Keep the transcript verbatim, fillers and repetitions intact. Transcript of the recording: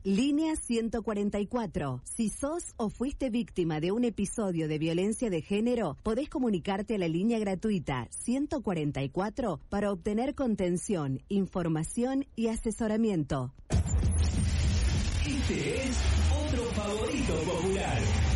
Línea ciento cuarenta y cuatro. Si sos o fuiste víctima de un episodio de violencia de género, podés comunicarte a la línea gratuita ciento cuarenta y cuatro para obtener contención, información y asesoramiento. Este es otro favorito popular.